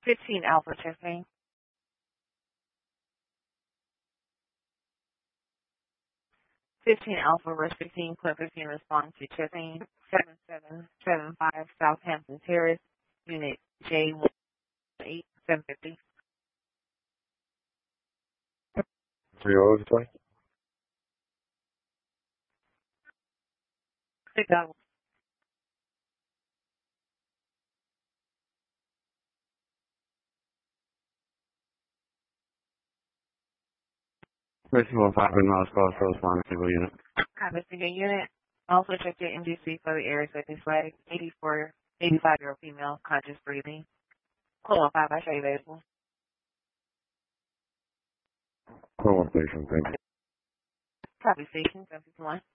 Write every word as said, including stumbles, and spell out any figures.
fifteen Alpha checking. fifteen Alpha, Rush fifteen, Club fifteen, respond to checking. seven seven seven five Southampton Terrace, Unit J one eight seven fifty. Three hours, sorry? Six hours. Festival five and North Coast, so respond to single unit. Copy single unit. Also check your M D C for the area safety flag. eighty-four, eighty-five year old female, conscious breathing. Hold on, five, I show you available. Call one station, thank you. Copy station, seven one.